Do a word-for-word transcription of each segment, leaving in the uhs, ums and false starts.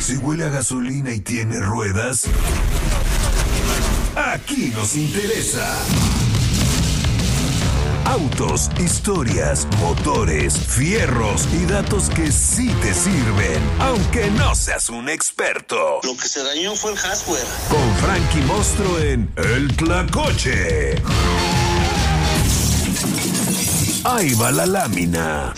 Si huele a gasolina y tiene ruedas, aquí nos interesa. Autos, historias, motores, fierros y datos que sí te sirven, aunque no seas un experto. Lo que se dañó fue el hardware. Con Frankie Mostro en El Tlacoche. Ahí va la lámina.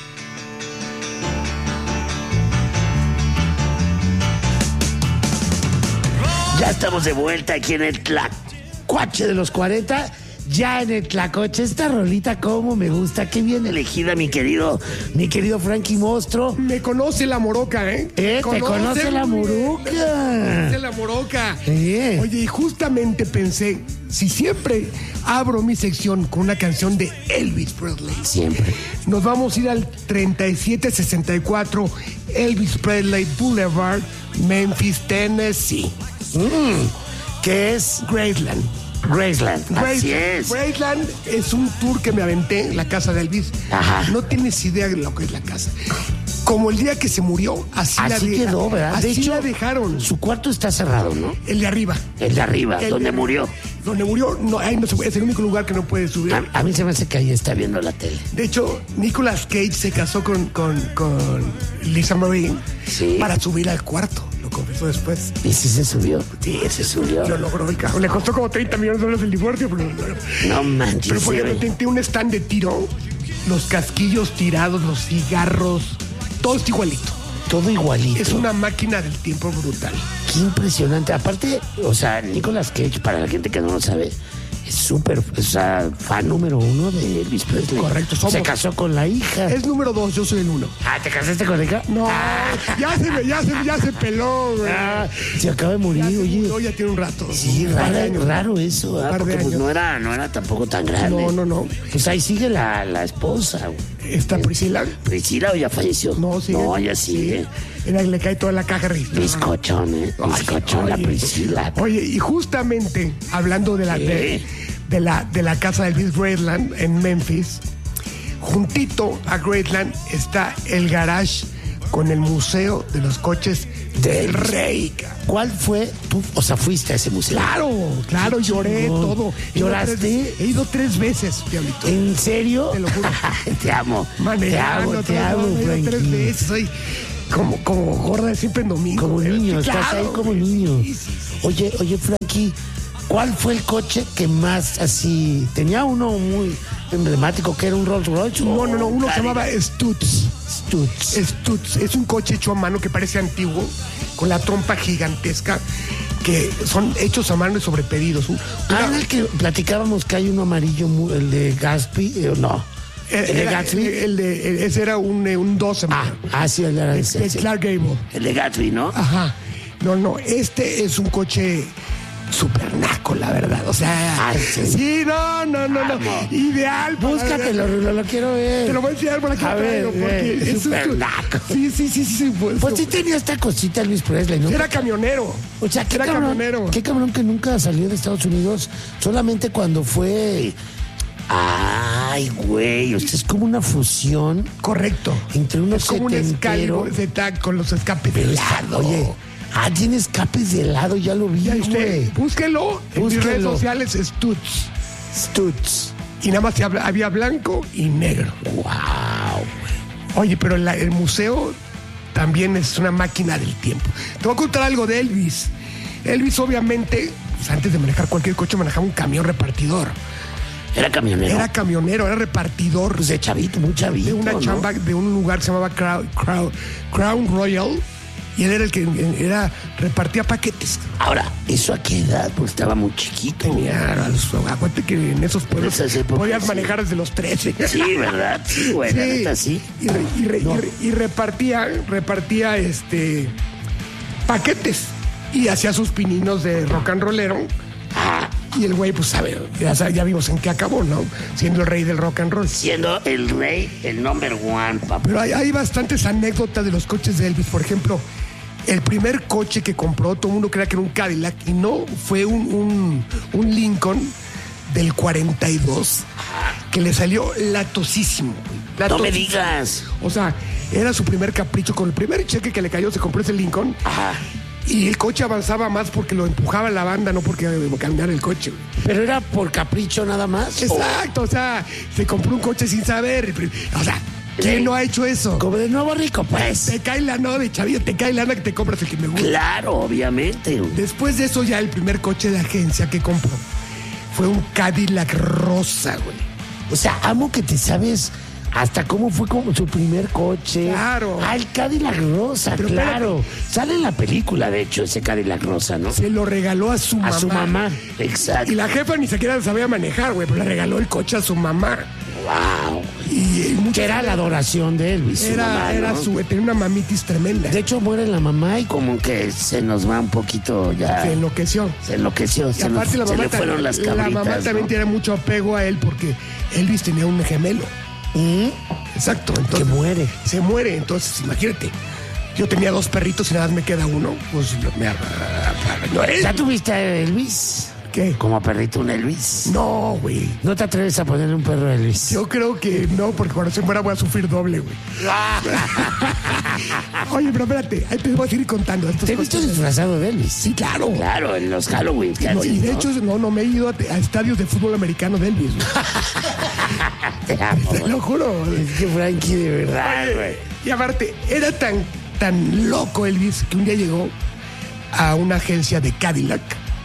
Ya estamos de vuelta aquí en el Tlacuache de los cuarenta, ya en el Tlacoche. Esta rolita como me gusta, qué bien elegida, mi querido, mi querido Frankie Mostro. Me conoce la moroca, ¿eh? ¿Eh? ¿Te conoce la moroca? Me conoce la moroca. ¿Eh? Oye, y justamente pensé, si siempre abro mi sección con una canción de Elvis Presley, Siempre. nos vamos a ir al treinta y siete sesenta y cuatro Elvis Presley Boulevard, Memphis, Tennessee. Mm, ¿Qué es? Graceland. Graceland. Así Graceland. es. Graceland es un tour que me aventé en la casa de Elvis. Ajá. No tienes idea de lo que es la casa. Como el día que se murió, así, Así la de- quedó, ¿verdad? Así De hecho, la dejaron. Su cuarto está cerrado, ¿no? El de arriba. El de arriba, El donde de- murió. Donde murió, no, ahí no se puede, es el único lugar que no puede subir. A, a mí se me hace que ahí está viendo la tele. De hecho, Nicolas Cage se casó con, con, con Lisa Marie Sí. para subir al cuarto. Lo confesó después. ¿Y si se subió? Sí, se subió. Lo logró el carro. Le costó como treinta millones de dólares el divorcio, pero lo logró. No manches. Pero por sí, ejemplo, güey. tenté un stand de tiro, los casquillos tirados, los cigarros, todo está igualito. Todo igualito. Es una máquina del tiempo brutal. Qué impresionante. Aparte, o sea, Nicolas Cage, para la gente que no lo sabe, es súper, o sea, fan número uno de Elvis Presley. Correcto, somos. Se casó con la hija. Es número dos, yo soy el uno. Ah, ¿te casaste con la hija? No, Ah, ya se, me- ya se, ya se peló, güey. ah, se acaba de morir, Ya se oye. murió, ya tiene un rato. Sí, Un par de raro, años. raro eso, Un ah, par de porque pues años. no era, no era tampoco tan grande. No, no, no. Pues ahí sigue la, la esposa, güey. ¿Está Priscila? Priscila ya falleció. No, sigue. No, ya sigue. Era que le cae toda la caja registrada. Bizcochón, eh. Bizcochón, la Oye, Priscila. Oye, y justamente hablando de la, Sí. de, de la, de la casa de Elvis Graceland en Memphis, juntito a Graceland está el garage con el museo de los coches del rey. ca- ¿Cuál fue tú? O sea, fuiste a ese museo. Claro, claro, Qué lloré chingón. todo. He ido ¿Lloraste? tres- He ido tres veces, Diablito. ¿En serio? Te lo juro. te amo. Manejando, te amo, te todo, amo, he ido tres Frankie. veces. Soy como, como gorda de siempre en domingo. Como güey. niño, Sí, estás claro, ahí como güey. niño. Sí, sí, sí. Oye, oye, Frankie, ¿cuál fue el coche que más así... Tenía uno muy emblemático que era un Rolls Royce? No, no, no, uno se Cadillac? llamaba Stutz. Stutz. Stutz es un coche hecho a mano que parece antiguo, con la trompa gigantesca, que son hechos a mano y sobre pedidos. Un- Ah, una- el que platicábamos que hay uno amarillo, mu- el de Gatsby, eh, no. eh, ¿El de era- Gatsby? el de- el- ese era un, eh, un doce. Ah, ah, sí, el de de, ese, de sí. Clark Gable. El de Gatsby, ¿no? Ajá. No, no, este es un coche super naco, la verdad. O sea, Ay, sí. sí, no, no, no, no. Vamos. Ideal. para- Búscatelo, lo, lo quiero ver. Te lo voy a enseñar por aquí. A lo ver, traigo, porque eh, es un- súper naco. Sí, sí, sí, sí. sí, pues, Pues sí tenía esta cosita Elvis Presley, ¿no? Era camionero. O sea, qué era cabrón, camionero. qué cabrón que nunca salió de Estados Unidos, solamente cuando fue... Ay, güey, o sea, es como una fusión Correcto. entre unos Es como un setentero... escalgo Z con los escapes Pero de está- lado. oye, ah, tiene escapes de helado, ya lo vi, Ya güey. viste, búsquelo en mis Búsquelo. redes sociales, Stutz. Stutz. Y nada más había había blanco y negro. Wow. Oye, pero la- el museo también es una máquina del tiempo. Te voy a contar algo de Elvis. Elvis, obviamente, pues, antes de manejar cualquier coche, manejaba un camión repartidor. Era camionero. Era camionero, era repartidor Pues de chavito, muy chavito, de una ¿no? chamba de un lugar que se llamaba Crown, Crown- Crown Royal. Y él era el que era, repartía paquetes. Ahora, ¿eso a qué edad? Pues estaba muy chiquito. Tenía, a los- acuérdate que en esos pueblos En esas épocas, podías sí. manejar desde los trece. Sí, ¿verdad? Sí, güey, la neta, sí. Y, re- y re- No. y re- y repartía, repartía este paquetes y hacía sus pininos de rock and rollero. Ah, Y el güey, pues sabe, ya, sabe- ya vimos en qué acabó, ¿no? Siendo el rey del rock and roll. siendo el rey, el number one, papá. Pero hay, hay bastantes anécdotas de los coches de Elvis. Por ejemplo, el primer coche que compró, todo el mundo creía que era un Cadillac, y no, fue un, un, un Lincoln del cuarenta y dos, que le salió latosísimo. güey. No me Latosísimo. digas. O sea, Era su primer capricho. Con el primer cheque que le cayó se compró ese Lincoln. Ajá. Y el coche avanzaba más porque lo empujaba la banda, no porque cambiara el coche, güey. Pero era por capricho nada más. Exacto, o sea, se compró un coche sin saber. O sea, ¿quién Ey, no ha hecho eso? Como de nuevo rico, pues. Te cae la no de chavillo, te cae lana que te compras el que me gusta. Claro, obviamente. güey. Después de eso, ya el primer coche de agencia que compró fue un Cadillac rosa, güey. O sea, amo que te sabes hasta cómo fue como su primer coche. Claro. Ah, el Cadillac rosa, Pero claro. Sale en la película, de hecho, ese Cadillac rosa, ¿no? Se lo regaló a su A mamá. su mamá, exacto. Y la jefa ni siquiera sabía manejar, güey, pero le regaló el coche a su mamá. Wow. Y, y mucho- Que era la adoración de Elvis. su Era, mamá, era ¿no? su, tenía una mamitis tremenda. De hecho, muere la mamá y como que se nos va un poquito ya. Se enloqueció. Se enloqueció. Y Se, nos- aparte la se mamá, le fueron ta- las la cabritas. mamá también ¿no? tiene mucho apego a él porque Elvis tenía un gemelo. ¿Mm? Exacto. Que Entonces, muere. se muere. Entonces, imagínate. Yo tenía dos perritos y nada más me queda uno. Pues me no, es- ¿Ya tuviste a Elvis? ¿Qué? Como perrito un Elvis. No, güey. ¿No te atreves a ponerle un perro a Elvis? Yo creo que no, porque cuando se muera voy a sufrir doble, güey. Oye, pero espérate, ahí te voy a seguir contando. Estas ¿Te he visto cosas. disfrazado de Elvis? Sí, claro. Claro, en los Halloween. que No, haces, y de ¿no? hecho, no, no me he ido a, a estadios de fútbol americano de Elvis. güey. Te amo. Te lo juro. Es que Frankie, de verdad, güey. Y aparte, era tan, tan loco Elvis que un día llegó a una agencia de Cadillac.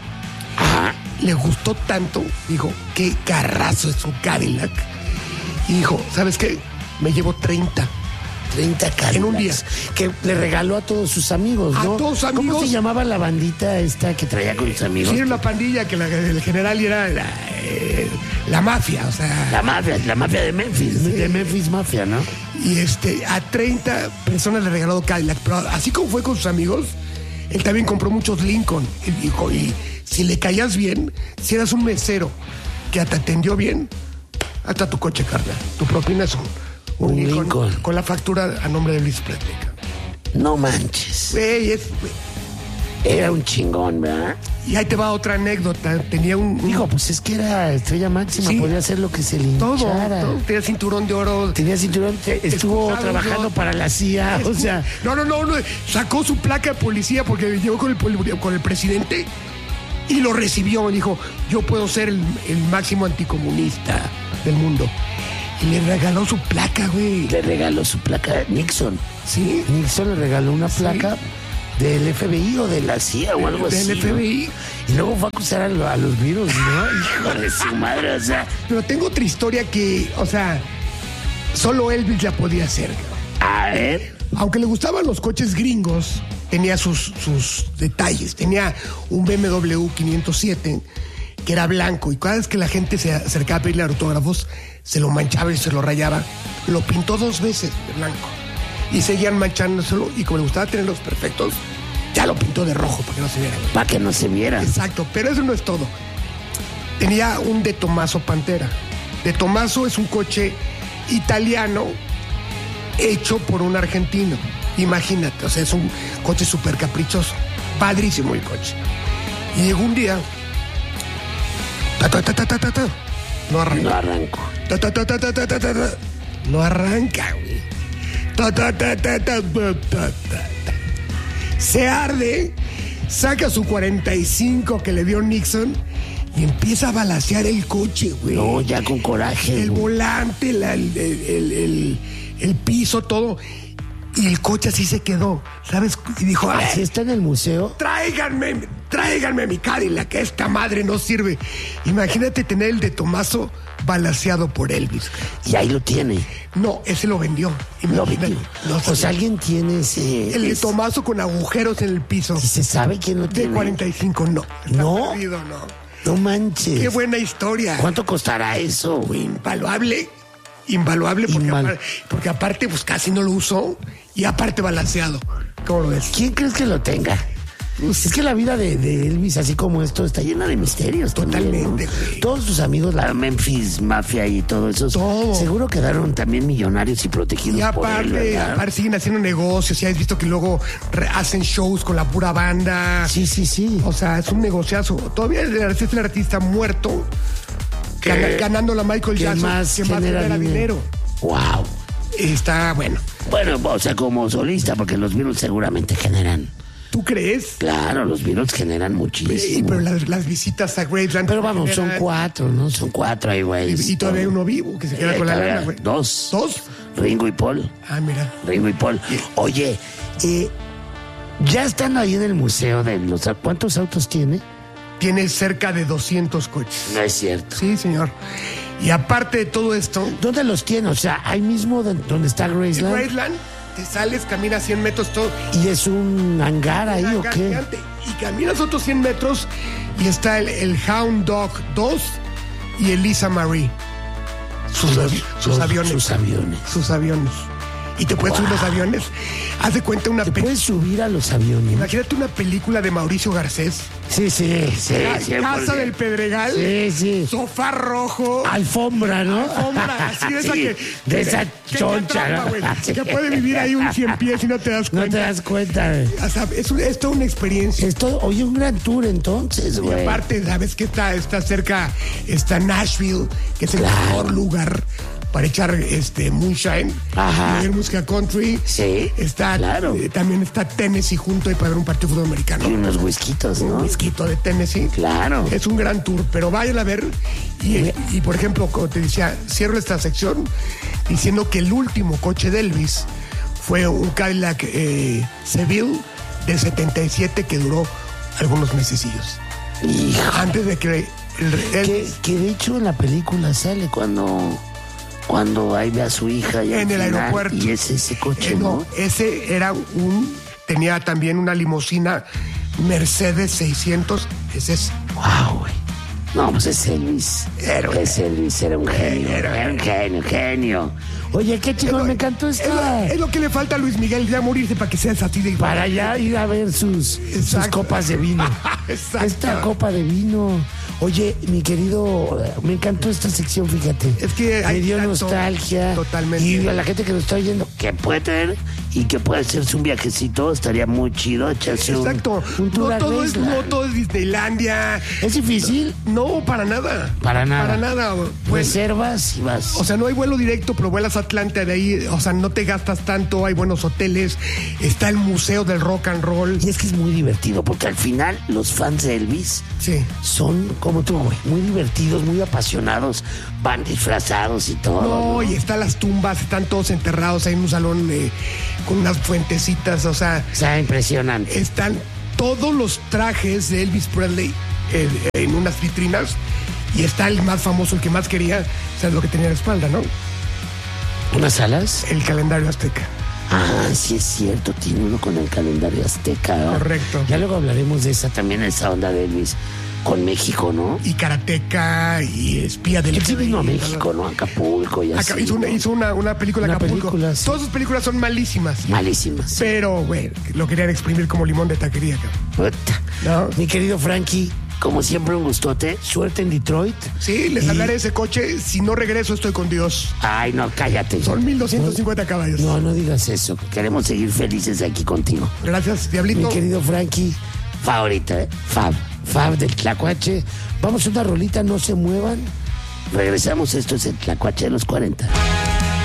Ajá. Le gustó tanto, dijo, qué carrazo es un Cadillac. Y dijo, ¿sabes qué? Me llevo treinta. treinta Cadillacs. En un día. Que le regaló a todos sus amigos, A ¿no? todos sus ¿Cómo amigos. se llamaba la bandita esta que traía con sus amigos? Sí, era una pandilla que la, el general era la, eh, la mafia, o sea. La mafia, la mafia de Memphis, de Memphis Mafia, ¿no? Y este, a treinta personas le regaló Cadillac. Pero así como fue con sus amigos, él también compró muchos Lincoln. Y dijo, y si le caías bien, si eras un mesero que te atendió bien, hasta tu coche, carnal. Tu propina es un, un Un Lincoln, Lincoln. con la factura a nombre de Elvis Presley. cabrón. No manches. Güey, es- Era un chingón, ¿verdad? y ahí te va otra anécdota. Tenía un... un- Digo, pues es que era estrella máxima, Sí. podía hacer lo que se le todo, hinchara. todo. Tenía cinturón de oro. Tenía cinturón, te- estuvo Escuchado, trabajando yo- para la C I A, o sea, No, no, no, no. Sacó su placa de policía porque llegó con el, pol- con el presidente y lo recibió. Dijo, yo puedo ser el, el máximo anticomunista del mundo. Y le regaló su placa, güey. le regaló su placa a Nixon. Sí. Nixon le regaló una placa del F B I o de la C I A o algo Del así. F B I. ¿no? Y luego fue a acusar a, lo- a los virus, ¿no? Hijo de su madre, o sea, Pero tengo otra historia que, o sea, solo Elvis la podía hacer. a ver. Aunque le gustaban los coches gringos, tenía sus, sus detalles. Tenía un B M W quinientos siete que era blanco y cada vez que la gente se acercaba a pedirle autógrafos, se lo manchaba y se lo rayaba. Lo pintó dos veces de blanco y seguían manchándoselo y como le gustaba tenerlos perfectos, ya lo pintó de rojo para que no se viera. Para que no se viera. Exacto, pero eso no es todo. Tenía un De Tomaso Pantera. De Tomaso es un coche italiano hecho por un argentino. Imagínate, o sea, es un coche súper caprichoso. Padrísimo el coche. Y llegó un día. Ta, ta, ta, ta, ta, ta, ta. No arranca. No arranco. Ta, ta, ta, ta, ta, ta, ta, ta, ta. No arranca, güey. Ta, ta, ta, ta, ta, ta, ta, ta, ta. Se arde, saca su cuarenta y cinco que le dio Nixon y empieza a balacear el coche, güey. No, ya con coraje. El güey. volante, la- el, el- el- el- el piso, todo. Y el coche así se quedó, ¿sabes? Y dijo, "Ay, Así está en el museo. tráiganme, tráiganme mi Cadillac, que esta madre no sirve. Imagínate tener el de Tomaso balaceado por Elvis. Y ahí lo tiene. No, ese lo vendió. Lo Imagínate. vendió. No O sea, sabía. alguien tiene ese. El de es- Tomaso con agujeros en el piso. ¿Y se sabe quién lo De tiene? cuarenta y cinco, no. Está ¿No? perdido, no. No manches. Qué buena historia. ¿Cuánto costará eso, güey? Invaluable. Invaluable porque, Inval- apar- porque aparte pues casi no lo usó y aparte balanceado. ¿Cómo lo ves? ¿Quién crees que lo tenga? Es que la vida de, de Elvis, así como esto, está llena de misterios. también, Totalmente, ¿no? güey. Todos sus amigos, la Memphis Mafia y todo eso, Todo. seguro quedaron también millonarios y protegidos Y por él, aparte, ¿verdad? aparte siguen haciendo negocios. Ya has visto que luego re- hacen shows con la pura banda. Sí, sí, sí. O sea, es un negociazo. Todavía es el artista muerto ¿Qué? gana- ganando la Michael ¿Qué Jackson más que más genera genera dinero? dinero. Wow. Está bueno. Bueno, o sea, como solista, porque los Beatles seguramente generan. ¿Tú crees? Claro, los Beatles generan Sí, muchísimo. pero las, las visitas a Graceland... Pero vamos, son generan- cuatro, ¿no? Son cuatro ahí, güey. Y, y todavía hay uno vivo que se queda Eh, con la todavía lana, güey. Dos. ¿Dos? Ringo y Paul. Ah, mira. Ringo y Paul. Oye, eh, ya están ahí en el museo de los... ¿Cuántos autos tiene? Tiene cerca de doscientos coches. No es cierto. Sí, señor. Y aparte de todo esto, ¿Dónde los tiene? O sea, ahí mismo de- donde está en Graceland. Graceland, te sales, caminas cien metros, todo... ¿Y es un hangar ahí o hangar qué? gigante, y caminas otros cien metros y está el, el Hound Dog dos y el Lisa Marie. Sus, Los- sus los- aviones. sus aviones. Sus aviones. Y te puedes subir los aviones. Haz de cuenta una ¿Te película. puedes subir a los aviones? Imagínate una película de Mauricio Garcés. Sí, sí, sí. Ca- cien por Casa ciento. del Pedregal. Sí, sí. Sofá rojo. Alfombra, ¿no? Alfombra, así de esa Sí, que. de esa que- que te choncha, atrapa, ¿no? güey, Sí. que puede vivir ahí un cien pies y no te das No cuenta. te das cuenta, güey. O sea, es, un- es toda una experiencia. Esto, oye, un gran tour entonces, Y güey. aparte, sabes que está, está cerca, está Nashville, que es el Claro. mejor lugar para echar este moonshine, Ajá. y oír música country. Sí, Está, claro. eh, también está Tennessee junto ahí para ver un partido de fútbol americano. Y unos whiskitos, Un ¿no? whisky de Tennessee. Claro. Es un gran tour, pero vayan a ver. Y, y, por ejemplo, como te decía, cierro esta sección diciendo que el último coche de Elvis fue un Cadillac eh, Seville de setenta y siete que duró algunos mesecillos. Hijo. Antes de que el, el- Que, que de hecho en la película sale cuando cuando ahí ve a su hija y al en el final, aeropuerto. y es ese coche, Eh, ¿no? ese era un. Tenía también una limusina Mercedes seiscientos. Ese es. Wow, güey. No, pues es Elvis. Héroe. Es Elvis, era un genio. Héroe. Era un genio, genio. Oye, qué chingón, me encantó Es lo, esta. es lo que le falta a Luis Miguel ya morirse para que seas así de. Para allá ir a ver sus, sus Exacto. copas de vino. Exacto. Esta copa de vino. Oye, mi querido, me encantó esta sección, fíjate. Es que me hay dio tanto- nostalgia. totalmente. Y a la gente que nos está oyendo, que puede tener y que puede hacerse un viajecito, estaría muy chido echarse un, Exacto. un tour No a todo, es, Graceland. no todo es Disneylandia. ¿Es difícil? No, para nada. Para nada. Para nada. Pues, Reservas y vas. o sea, no hay vuelo directo, pero vuelas a Atlanta de ahí. O sea, no te gastas tanto. Hay buenos hoteles. Está el Museo del Rock and Roll. Y es que es muy divertido, porque al final los fans de Elvis Sí. son como tú, güey, muy divertidos, muy apasionados, van disfrazados y todo. No, ¿no? y están las tumbas, están todos enterrados ahí en un salón eh, con unas fuentecitas. O sea, O sea, impresionante. están todos los trajes de Elvis Presley eh, en unas vitrinas. Y está el más famoso, el que más quería, ¿sabes lo que tenía en la espalda, no? ¿Unas alas? El calendario azteca. Ah, sí es cierto, tiene uno con el calendario azteca. ¿verdad? Correcto. Ya luego hablaremos de esa también, esa onda de Elvis con México, ¿no? Y karateca y espía del Él sí F B I, vino a ¿no? México, ¿no? Acapulco y así. Acá hizo una, ¿no? hizo una, una película en Una Acapulco. película, sí. Todas sus películas son malísimas. Malísimas. Pero, güey, lo querían exprimir como limón de taquería, cabrón. Puta. No. Mi querido Frankie, como siempre un gustote. Suerte en Detroit. Sí, les Y- hablaré de ese coche. Si no regreso, estoy con Dios. Ay, no, cállate. Son mil doscientos cincuenta caballos. No, no digas eso. Queremos seguir felices aquí contigo. Gracias, Mi Diablito. querido Frankie, favorita, ¿eh? Fab. Fab del Tlacuache. Vamos a una rolita, no se muevan. Regresamos, esto es el Tlacuache de los cuarenta.